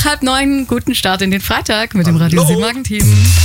Nach 8:30, guten Start in den Freitag mit dem Radio 7 Morgenteam.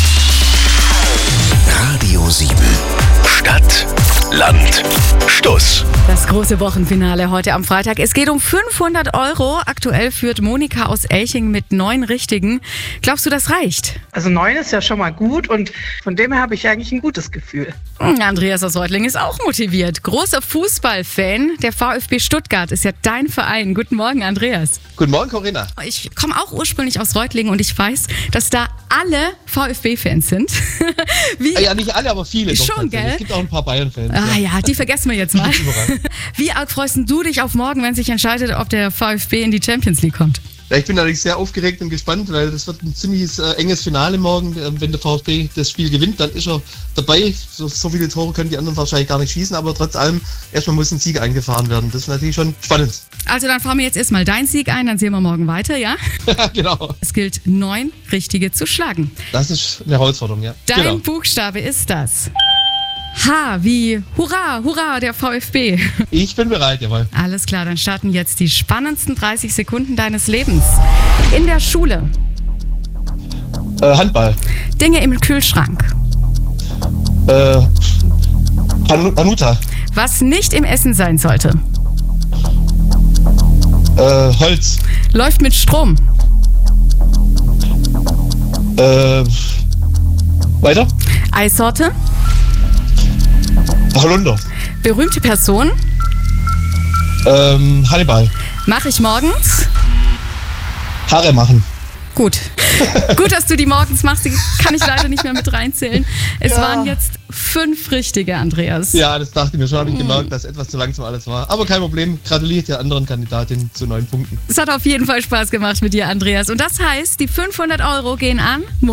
Radio 7. Stadt, Land, Stuss. Das große Wochenfinale heute am Freitag. Es geht um 500 €. Aktuell führt Monika aus Elching mit 9 Richtigen. Glaubst du, das reicht? Also 9 ist ja schon mal gut und von dem her habe ich eigentlich ein gutes Gefühl. Andreas aus Reutlingen ist auch motiviert. Großer Fußballfan. Der VfB Stuttgart ist ja dein Verein. Guten Morgen, Andreas. Guten Morgen, Corinna. Ich komme auch ursprünglich aus Reutlingen und ich weiß, dass da alle VfB-Fans sind. Ja, nicht alle, aber viele. Schon, gell? Es gibt auch ein paar Bayern-Fans. Ja, die vergessen wir jetzt mal. Wie arg freust du dich auf morgen, wenn sich entscheidet, ob der VfB in die Champions League kommt? Ja, ich bin natürlich sehr aufgeregt und gespannt, weil das wird ein ziemlich enges Finale morgen. Wenn der VfB das Spiel gewinnt, dann ist er dabei. So viele Tore können die anderen wahrscheinlich gar nicht schießen, aber trotz allem, erstmal muss ein Sieg eingefahren werden. Das ist natürlich schon spannend. Also dann fahren wir jetzt erstmal deinen Sieg ein, dann sehen wir morgen weiter, ja? Genau. Es gilt 9 Richtige zu schlagen. Das ist eine Herausforderung, ja. Dein Genau. Buchstabe ist das. H wie Hurra, Hurra, der VfB. Ich bin bereit, jawohl. Alles klar, dann starten jetzt die spannendsten 30 Sekunden deines Lebens. In der Schule. Handball. Dinge im Kühlschrank. Hanuta. Was nicht im Essen sein sollte. Holz. Läuft mit Strom. Weiter. Eissorte. Holunder. Berühmte Person. Hannibal. Mache ich morgens. Haare machen. Gut. Gut, dass du die morgens machst. Die kann ich leider nicht mehr mit reinzählen. Es waren jetzt 5 Richtige, Andreas. Ja, das dachte ich mir schon. Habe ich gemerkt, dass etwas zu langsam alles war. Aber kein Problem. Gratuliere der anderen Kandidatin zu 9 Punkten. Es hat auf jeden Fall Spaß gemacht mit dir, Andreas. Und das heißt, die 500 € gehen an